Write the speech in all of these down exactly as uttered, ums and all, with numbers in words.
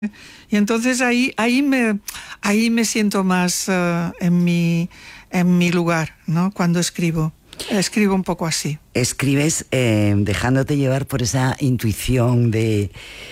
Y entonces ahí, ahí, me, ahí me siento más uh, en, mi, en mi lugar, ¿no? Cuando escribo. Escribo un poco así. Escribes eh, dejándote llevar por esa intuición de,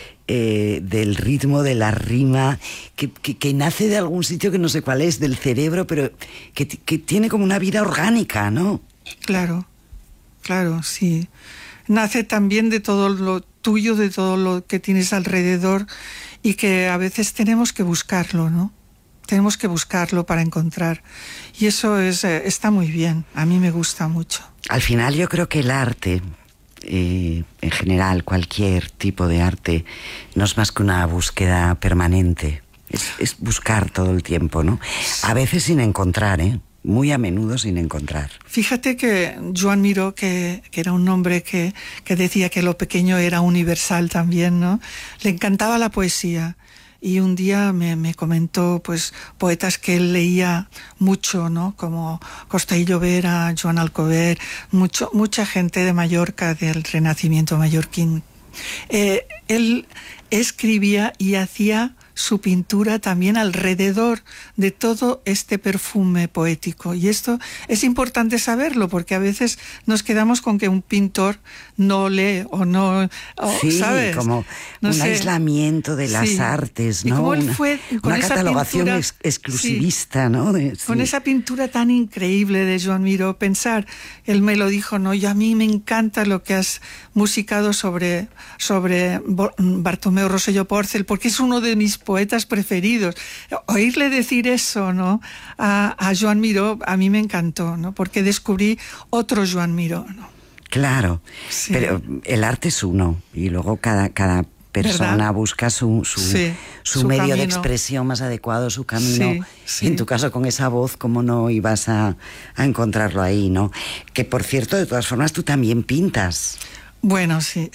eh, del ritmo, de la rima, que, que, que nace de algún sitio que no sé cuál es, del cerebro, pero que, que tiene como una vida orgánica, ¿no? Claro, claro, sí. Nace también de todo lo tuyo, de todo lo que tienes alrededor, y que a veces tenemos que buscarlo, ¿no? Tenemos que buscarlo para encontrar. Y eso es, eh, está muy bien. A mí me gusta mucho. Al final yo creo que el arte, eh, en general, cualquier tipo de arte, no es más que una búsqueda permanente. Es, es buscar todo el tiempo, ¿no? A veces sin encontrar, ¿eh? Muy a menudo sin encontrar. Fíjate que Joan Miró, que, que era un hombre que, que decía que lo pequeño era universal también, ¿no? Le encantaba la poesía. Y un día me, me comentó, pues, poetas que él leía mucho, ¿no? Como Costa y Llobera, Joan Alcover, mucho, mucha gente de Mallorca, del Renacimiento mallorquín. Eh, él escribía y hacía su pintura también alrededor de todo este perfume poético. Y esto es importante saberlo, porque a veces nos quedamos con que un pintor no lee o no... O, sí, ¿sabes? como no un sé. aislamiento de las sí. artes, ¿no? Y como él una, fue con una esa catalogación pintura, ex exclusivista, sí, ¿no? De, sí. Con esa pintura tan increíble de Joan Miró, pensar, él me lo dijo, ¿no? Y a mí me encanta lo que has musicado sobre, sobre Bartomeu Rosselló Porcel, porque es uno de mis poetas preferidos. Oírle decir eso, ¿no? A, a Joan Miró, a mí me encantó, ¿no? Porque descubrí otro Joan Miró, ¿no? Claro, sí. Pero el arte es uno, y luego cada, cada persona ¿verdad? Busca su, su, sí, su, su medio camino. de expresión más adecuado, su camino. Sí, sí. Y en tu caso, con esa voz, ¿cómo no ibas a, a encontrarlo ahí, no? Que, por cierto, de todas formas, tú también pintas. Bueno, sí.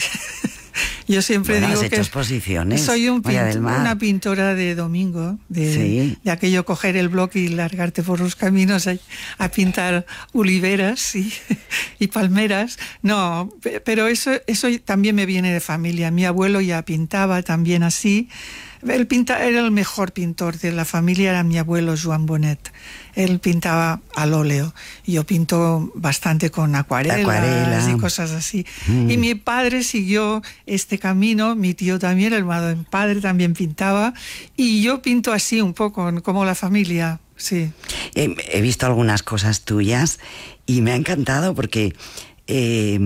Yo siempre bueno, digo has hecho que exposiciones, soy un María del Mar. una pintora de domingo, de, sí. de aquello coger el bloque y largarte por los caminos a, a pintar oliveras y, y palmeras. No, pero eso, eso también me viene de familia. Mi abuelo ya pintaba también así. Él pinta, era el mejor pintor de la familia, era mi abuelo Joan Bonet. Él pintaba al óleo. Yo pinto bastante con acuarelas Acuarela. y cosas así. Mm. Y mi padre siguió este camino, mi tío también, el padre también pintaba. Y yo pinto así un poco, como la familia, sí. He, he visto algunas cosas tuyas y me ha encantado porque... Eh,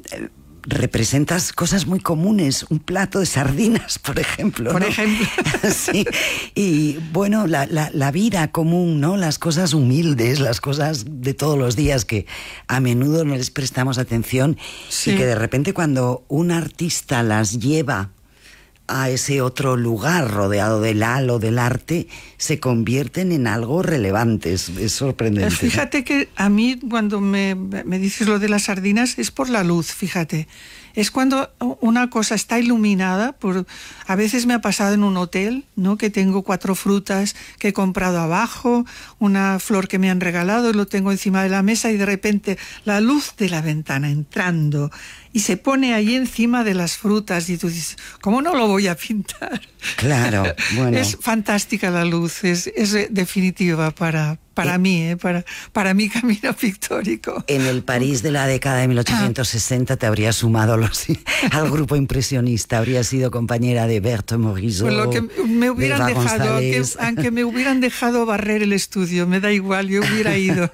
representas cosas muy comunes, un plato de sardinas, por ejemplo. Por ¿no? ejemplo. Sí. Y bueno, la, la, la vida común, ¿no? Las cosas humildes, las cosas de todos los días que a menudo no les prestamos atención sí. y que de repente cuando un artista las lleva a ese otro lugar rodeado del halo del arte, se convierten en algo relevante. Es, es sorprendente. Fíjate que a mí cuando me, me dices lo de las sardinas es por la luz, fíjate. Es cuando una cosa está iluminada, por, a veces me ha pasado en un hotel, ¿no? Que tengo cuatro frutas que he comprado abajo, una flor que me han regalado y lo tengo encima de la mesa y de repente la luz de la ventana entrando y se pone ahí encima de las frutas y tú dices, ¿cómo no lo voy a pintar? Claro, bueno. Es fantástica la luz, es, es definitiva para... Para eh, mí, ¿eh? para, para mi camino pictórico. En el París de la década de mil ochocientos sesenta ah. te habrías sumado los, al grupo impresionista, habrías sido compañera de Berthe Morisot. Pues lo que me hubieran dejado, aunque, aunque me hubieran dejado barrer el estudio, me da igual, yo hubiera ido.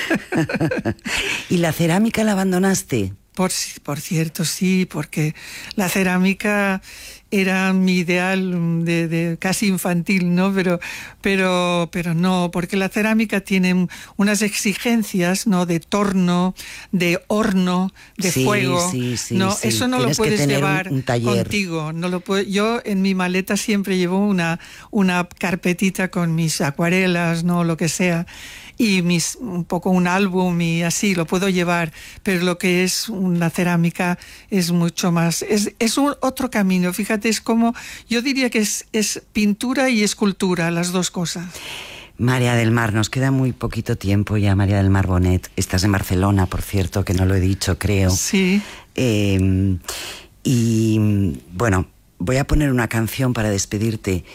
¿Y la cerámica la abandonaste? Por, por cierto, sí, porque la cerámica era mi ideal de, de casi infantil, ¿no? Pero, pero, pero no, porque la cerámica tiene unas exigencias, ¿no? De torno, de horno, de sí, fuego. Sí, sí, no, sí. Eso no Tienes lo puedes llevar un, un contigo. No lo puedo, yo en mi maleta siempre llevo una, una carpetita con mis acuarelas, ¿no? Lo que sea. Y mis, un poco un álbum y así lo puedo llevar, pero lo que es una cerámica es mucho más, es, es un otro camino, fíjate, es como, yo diría que es, es pintura y escultura, las dos cosas. María del Mar, nos queda muy poquito tiempo ya, María del Mar Bonet, estás en Barcelona, por cierto, que no lo he dicho, creo. Sí. Eh, y bueno, voy a poner una canción para despedirte